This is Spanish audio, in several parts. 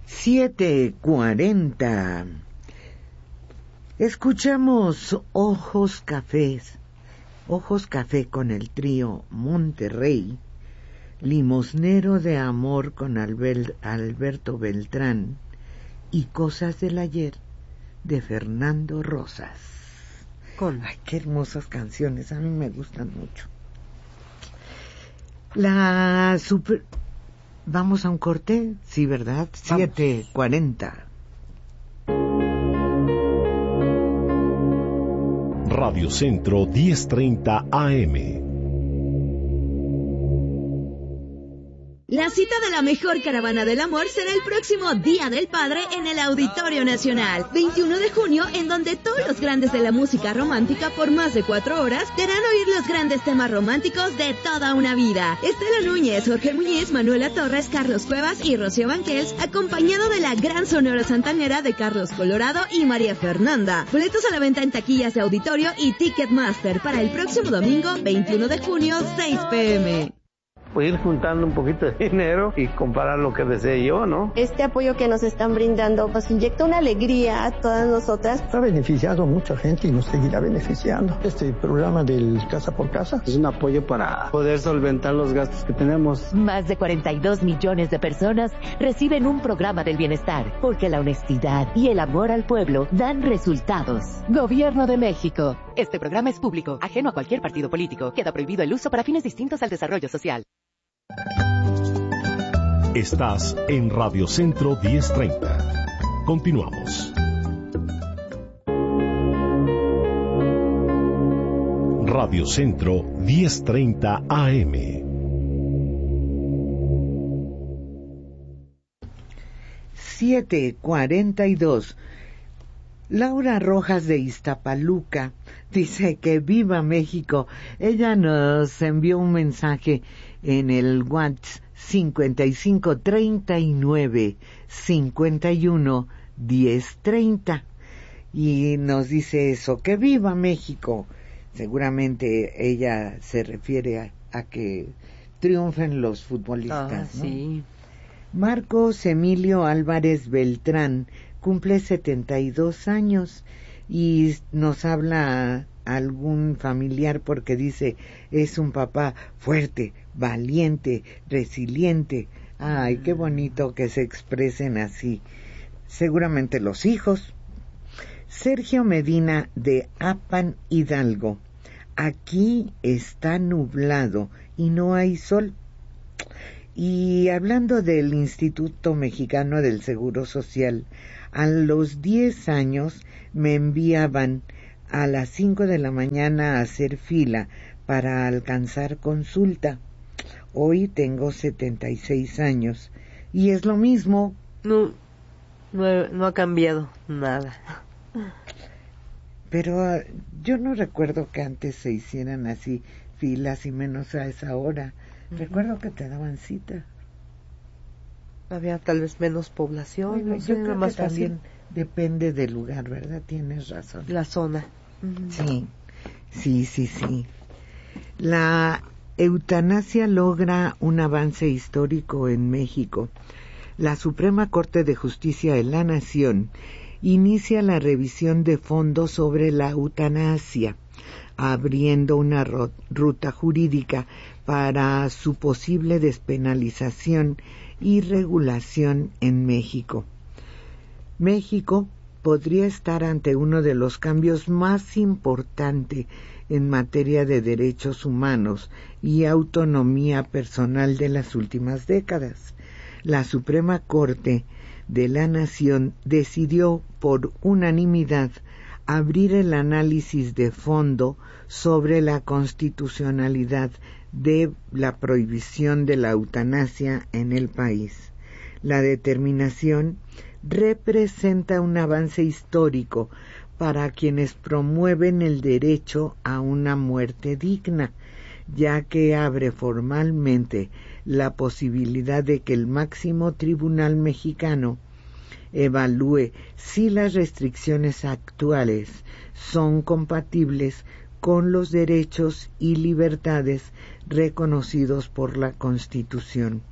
7:40. Escuchamos Ojos Café con el trío Monterrey, Limosnero de Amor con Alberto Beltrán y Cosas del Ayer de Fernando Rosas. Ay, qué hermosas canciones, a mí me gustan mucho. Vamos a un corte, sí, ¿verdad? 7:40. Radio Centro 1030 AM. La cita de la mejor caravana del amor será el próximo Día del Padre en el Auditorio Nacional, 21 de junio, en donde todos los grandes de la música romántica por más de 4 horas te harán oír los grandes temas románticos de toda una vida. Estela Núñez, Jorge Muñiz, Manuela Torres, Carlos Cuevas y Rocío Banquels, acompañado de la gran sonora santanera de Carlos Colorado y María Fernanda. Boletos a la venta en taquillas de Auditorio y Ticketmaster para el próximo domingo, 21 de junio, 6 p.m. Pues ir juntando un poquito de dinero y comprar lo que desee yo, ¿no? Este apoyo que nos están brindando nos inyecta una alegría a todas nosotras. Ha beneficiado a mucha gente y nos seguirá beneficiando. Este programa del Casa por Casa es un apoyo para poder solventar los gastos que tenemos. Más de 42 millones de personas reciben un programa del bienestar, porque la honestidad y el amor al pueblo dan resultados. Gobierno de México. Este programa es público, ajeno a cualquier partido político. Queda prohibido el uso para fines distintos al desarrollo social. Estás en Radio Centro 1030. Continuamos. Radio Centro 1030 AM. $7:42. Laura Rojas de Iztapaluca dice que viva México. Ella nos envió un mensaje en el WhatsApp 5539-51-1030 y nos dice eso, que viva México. Seguramente ella se refiere a que triunfen los futbolistas, ¿no? Sí. Marcos Emilio Álvarez Beltrán cumple 72 años y nos habla algún familiar porque dice, es un papá fuerte, valiente, resiliente. Ay, qué bonito que se expresen así. Seguramente los hijos. Sergio Medina de Apan, Hidalgo. Aquí está nublado y no hay sol. Y hablando del Instituto Mexicano del Seguro Social, a los 10 años me enviaban a las 5 de la mañana a hacer fila para alcanzar consulta. Hoy tengo 76 años y es lo mismo. No ha cambiado nada. Pero yo no recuerdo que antes se hicieran así filas y menos a esa hora. Recuerdo que te daban cita. Había tal vez menos población. Bueno, no sé, yo creo más que fácil. también depende del lugar, ¿verdad? Tienes razón. La zona. Sí. La eutanasia logra un avance histórico en México. La Suprema Corte de Justicia de la Nación inicia la revisión de fondo sobre la eutanasia, abriendo una ruta jurídica para su posible despenalización y regulación en México. México podría estar ante uno de los cambios más importantes en materia de derechos humanos y autonomía personal de las últimas décadas. La Suprema Corte de la Nación decidió por unanimidad abrir el análisis de fondo sobre la constitucionalidad de la prohibición de la eutanasia en el país. La determinación representa un avance histórico para quienes promueven el derecho a una muerte digna, ya que abre formalmente la posibilidad de que el máximo tribunal mexicano evalúe si las restricciones actuales son compatibles con los derechos y libertades reconocidos por la Constitución.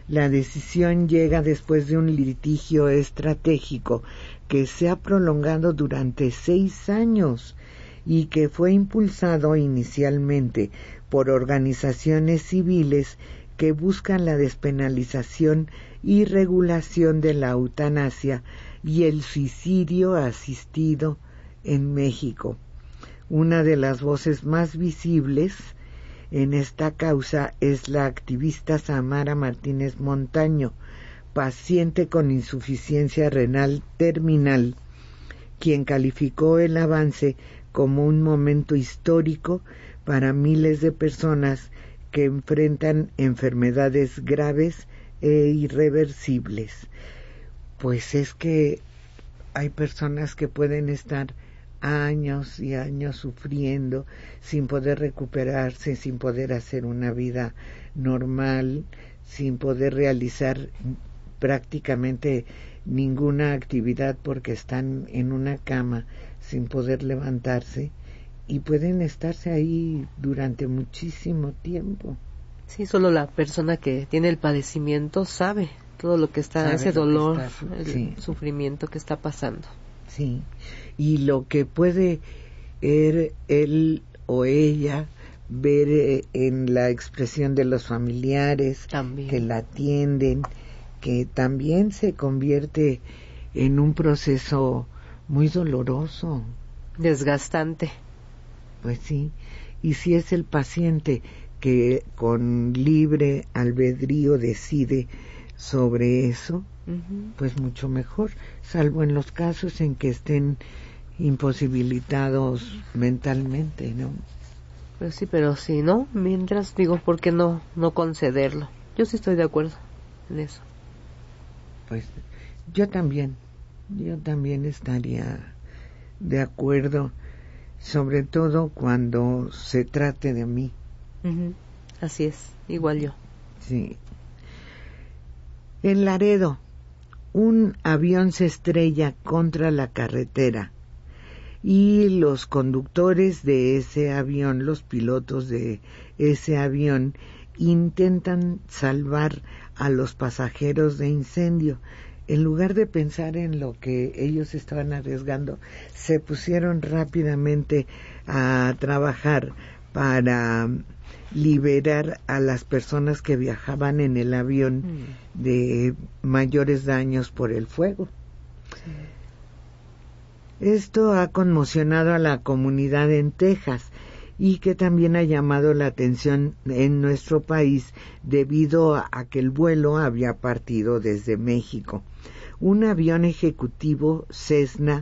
La decisión llega después de un litigio estratégico que se ha prolongado durante 6 años y que fue impulsado inicialmente por organizaciones civiles que buscan la despenalización y regulación de la eutanasia y el suicidio asistido en México. Una de las voces más visibles en esta causa es la activista Samara Martínez Montaño, paciente con insuficiencia renal terminal, quien calificó el avance como un momento histórico para miles de personas que enfrentan enfermedades graves e irreversibles. Pues es que hay personas que pueden estar años y años sufriendo sin poder recuperarse, sin poder hacer una vida normal, sin poder realizar prácticamente ninguna actividad porque están en una cama sin poder levantarse y pueden estarse ahí durante muchísimo tiempo. Sí, solo la persona que tiene el padecimiento sabe todo lo que está, ese dolor, el sufrimiento que está pasando. Sí, y lo que puede él o ella ver en la expresión de los familiares también, que la atienden, que también se convierte en un proceso muy doloroso, desgastante. Pues sí, y si es el paciente que con libre albedrío decide sobre eso, pues mucho mejor, salvo en los casos en que estén imposibilitados mentalmente, ¿no? Pues sí, pero si no, mientras digo, ¿por qué no concederlo? Yo sí estoy de acuerdo en eso. Pues yo también estaría de acuerdo, sobre todo cuando se trate de mí. Así es, igual yo. Sí. En Laredo, un avión se estrella contra la carretera y los conductores de ese avión, los pilotos de ese avión, intentan salvar a los pasajeros de incendio. En lugar de pensar en lo que ellos estaban arriesgando, se pusieron rápidamente a trabajar para liberar a las personas que viajaban en el avión de mayores daños por el fuego. Esto ha conmocionado a la comunidad en Texas y que también ha llamado la atención en nuestro país debido a que el vuelo había partido desde México. Un avión ejecutivo Cessna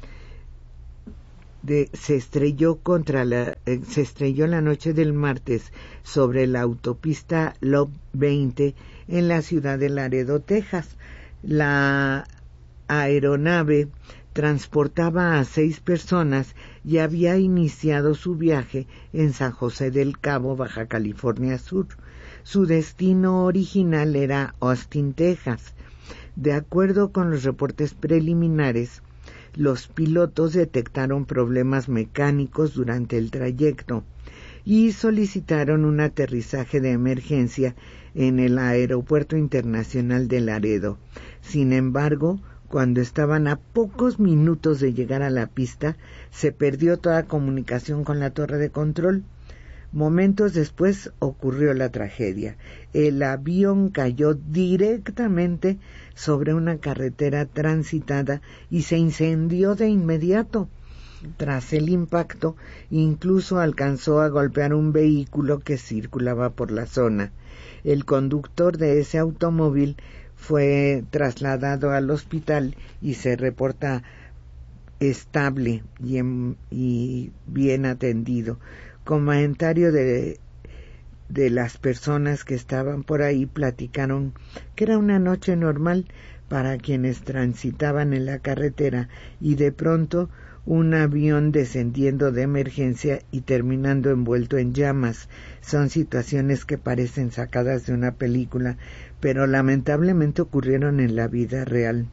se estrelló la noche del martes sobre la autopista Lob 20 en la ciudad de Laredo, Texas. La aeronave transportaba a 6 personas y había iniciado su viaje en San José del Cabo, Baja California Sur. Su destino original era Austin, Texas. De acuerdo con los reportes preliminares, los pilotos detectaron problemas mecánicos durante el trayecto y solicitaron un aterrizaje de emergencia en el Aeropuerto Internacional de Laredo. Sin embargo, cuando estaban a pocos minutos de llegar a la pista, se perdió toda comunicación con la torre de control. Momentos después ocurrió la tragedia. El avión cayó directamente sobre una carretera transitada y se incendió de inmediato. Tras el impacto, incluso alcanzó a golpear un vehículo que circulaba por la zona. El conductor de ese automóvil fue trasladado al hospital y se reporta estable y bien atendido. Comentario de las personas que estaban por ahí platicaron que era una noche normal para quienes transitaban en la carretera y de pronto un avión descendiendo de emergencia y terminando envuelto en llamas. Son situaciones que parecen sacadas de una película, pero lamentablemente ocurrieron en la vida real.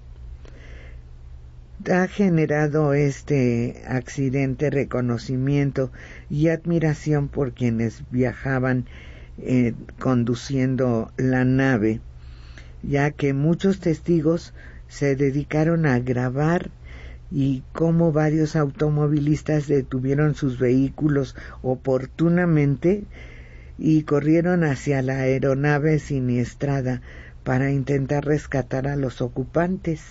Ha generado este accidente reconocimiento y admiración por quienes viajaban conduciendo la nave ya que muchos testigos se dedicaron a grabar y cómo varios automovilistas detuvieron sus vehículos oportunamente y corrieron hacia la aeronave siniestrada para intentar rescatar a los ocupantes.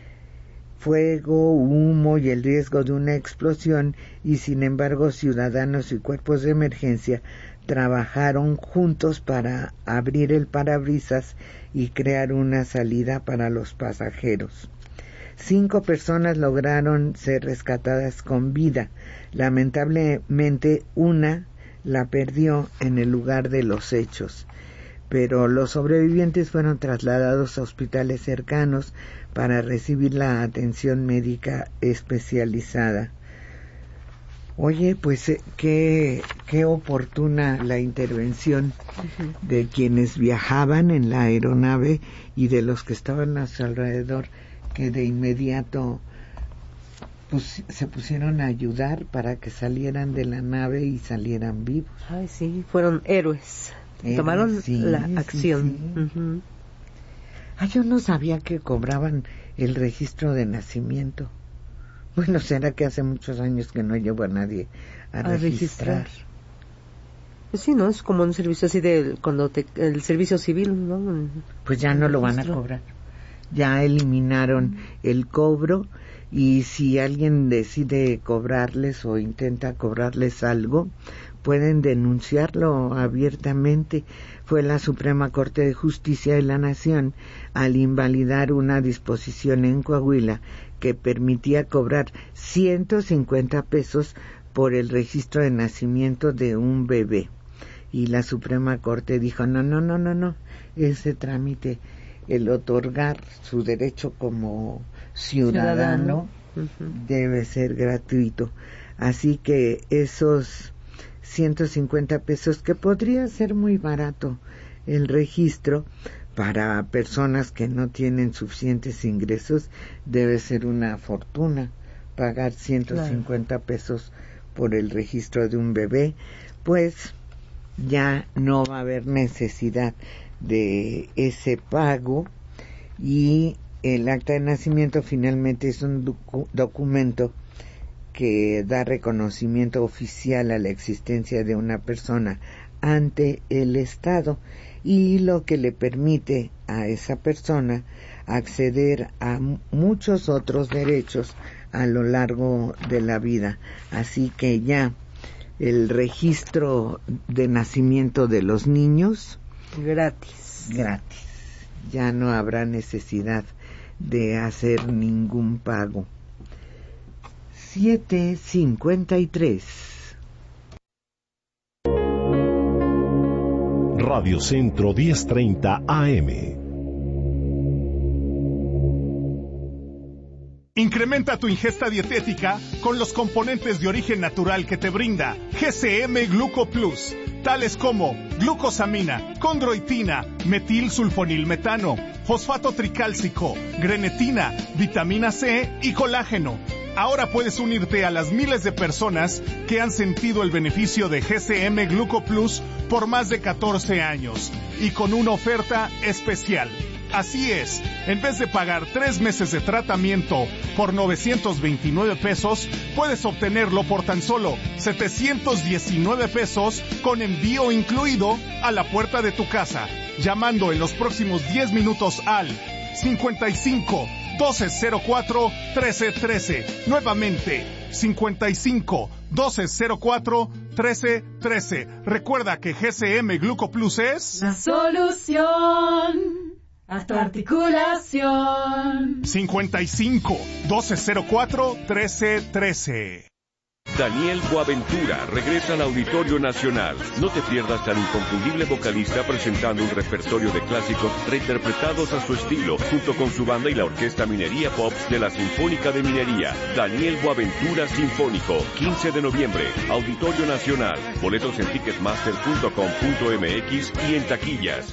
Fuego, humo y el riesgo de una explosión, y sin embargo ciudadanos y cuerpos de emergencia trabajaron juntos para abrir el parabrisas y crear una salida para los pasajeros. 5 personas lograron ser rescatadas con vida. Lamentablemente, una la perdió en el lugar de los hechos, pero los sobrevivientes fueron trasladados a hospitales cercanos para recibir la atención médica especializada. Oye, pues qué oportuna la intervención de quienes viajaban en la aeronave y de los que estaban a su alrededor, que de inmediato se pusieron a ayudar para que salieran de la nave y salieran vivos. Ay, sí, fueron héroes. Tomaron la acción. Sí. Yo no sabía que cobraban el registro de nacimiento. Bueno, será que hace muchos años que no llevo a nadie a registrar. Pues sí, ¿no? Es como un servicio así el servicio civil, ¿no? Pues ya no lo van a cobrar. Ya eliminaron el cobro, y si alguien decide cobrarles o intenta cobrarles algo, pueden denunciarlo abiertamente. Fue la Suprema Corte de Justicia de la Nación al invalidar una disposición en Coahuila que permitía cobrar 150 pesos por el registro de nacimiento de un bebé. Y la Suprema Corte dijo, no, ese trámite, el otorgar su derecho como ciudadano debe ser gratuito. Así que esos 150 pesos, que podría ser muy barato el registro para personas que no tienen suficientes ingresos, debe ser una fortuna pagar 150 pesos por el registro de un bebé. Pues ya no va a haber necesidad de ese pago, y el acta de nacimiento finalmente es un documento que da reconocimiento oficial a la existencia de una persona ante el Estado, y lo que le permite a esa persona acceder a muchos otros derechos a lo largo de la vida. Así que ya el registro de nacimiento de los niños gratis, ya no habrá necesidad de hacer ningún pago. 7:53. Radio Centro 1030 AM. Incrementa tu ingesta dietética con los componentes de origen natural que te brinda GCM Gluco Plus, tales como glucosamina, condroitina, metilsulfonilmetano, fosfato tricálcico, grenetina, vitamina C y colágeno. Ahora puedes unirte a las miles de personas que han sentido el beneficio de GCM Gluco Plus por más de 14 años y con una oferta especial. Así es, en vez de pagar 3 meses de tratamiento por 929 pesos, puedes obtenerlo por tan solo 719 pesos con envío incluido a la puerta de tu casa, llamando en los próximos 10 minutos al 55 1204 1313. Nuevamente, 55 1204 1313. Recuerda que GCM Gluco Plus es la solución a tu articulación. 55 1204 1313. Daniel Boaventura regresa al Auditorio Nacional. No te pierdas al inconfundible vocalista presentando un repertorio de clásicos reinterpretados a su estilo, junto con su banda y la Orquesta Minería Pop de la Sinfónica de Minería. Daniel Boaventura Sinfónico, 15 de noviembre, Auditorio Nacional. Boletos en ticketmaster.com.mx y en taquillas.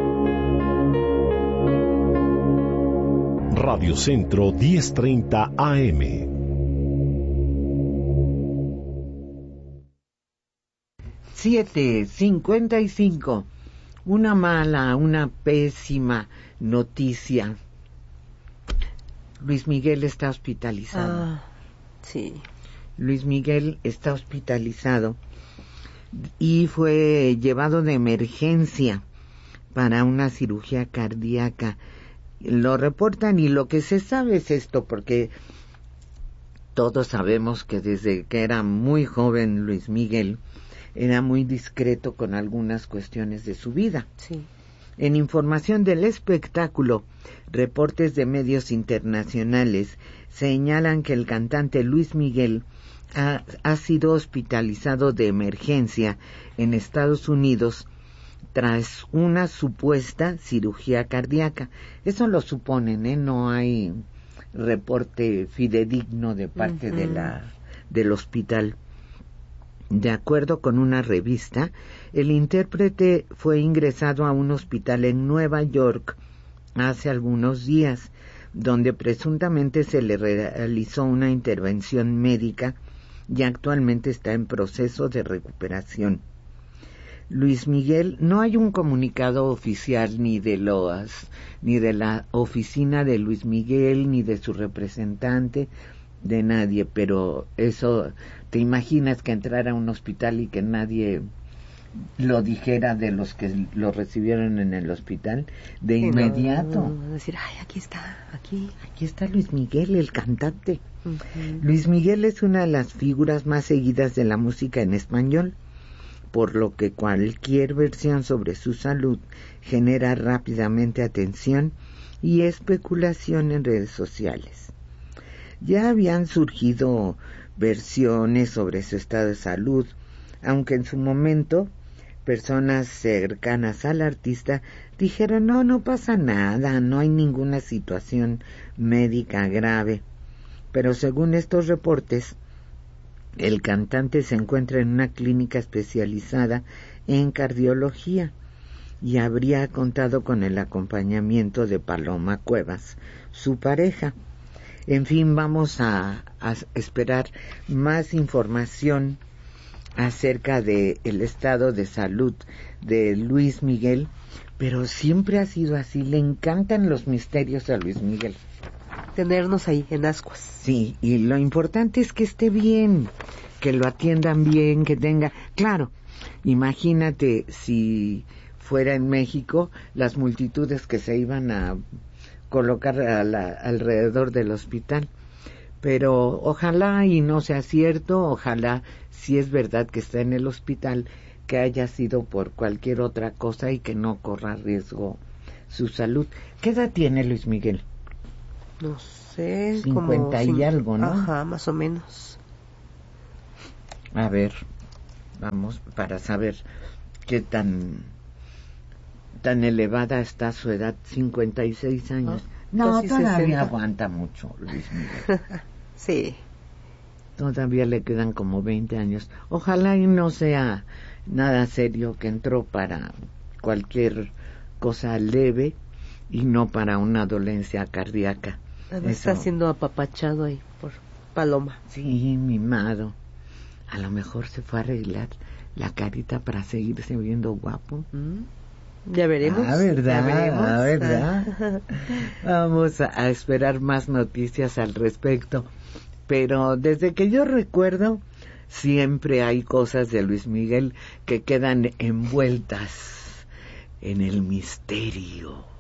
Radio Centro 1030 AM. $7.55. Una mala, una pésima noticia. Luis Miguel está hospitalizado. Sí. Luis Miguel está hospitalizado y fue llevado de emergencia para una cirugía cardíaca. Lo reportan y lo que se sabe es esto, porque todos sabemos que desde que era muy joven Luis Miguel era muy discreto con algunas cuestiones de su vida. Sí. En información del espectáculo, reportes de medios internacionales señalan que el cantante Luis Miguel ha sido hospitalizado de emergencia en Estados Unidos tras una supuesta cirugía cardíaca. Eso lo suponen, no hay reporte fidedigno de parte del hospital. De acuerdo con una revista, el intérprete fue ingresado a un hospital en Nueva York hace algunos días, donde presuntamente se le realizó una intervención médica y actualmente está en proceso de recuperación. Luis Miguel, no hay un comunicado oficial ni de la oficina de Luis Miguel, ni de su representante, de nadie, pero eso, ¿te imaginas que entrara a un hospital y que nadie lo dijera de los que lo recibieron en el hospital? De inmediato. No, decir, ay, aquí está Luis Miguel, el cantante. Luis Miguel es una de las figuras más seguidas de la música en español, por lo que cualquier versión sobre su salud genera rápidamente atención y especulación en redes sociales. Ya habían surgido versiones sobre su estado de salud, aunque en su momento personas cercanas al artista dijeron no pasa nada, no hay ninguna situación médica grave. Pero según estos reportes, el cantante se encuentra en una clínica especializada en cardiología y habría contado con el acompañamiento de Paloma Cuevas, su pareja. En fin, vamos a esperar más información acerca de el estado de salud de Luis Miguel, pero siempre ha sido así, le encantan los misterios a Luis Miguel. Tenernos ahí en ascuas. Sí, y lo importante es que esté bien, que lo atiendan bien, que tenga... Claro, imagínate si fuera en México las multitudes que se iban a colocar alrededor del hospital, pero ojalá y no sea cierto, ojalá si es verdad que está en el hospital, que haya sido por cualquier otra cosa y que no corra riesgo su salud. ¿Qué edad tiene Luis Miguel? No sé, 50 y algo, ¿no? Ajá, más o menos. A ver, vamos, para saber qué tan elevada está su edad, 56 años. No, todavía 60. Aguanta mucho Luis Miguel. Sí. Todavía le quedan como 20 años. Ojalá y no sea nada serio, que entró para cualquier cosa leve y no para una dolencia cardíaca. Está siendo apapachado ahí por Paloma. Sí, mimado. A lo mejor se fue a arreglar la carita para seguirse viendo guapo. Ya veremos. ¿Verdad? Vamos a esperar más noticias al respecto. Pero desde que yo recuerdo, siempre hay cosas de Luis Miguel que quedan envueltas en el misterio.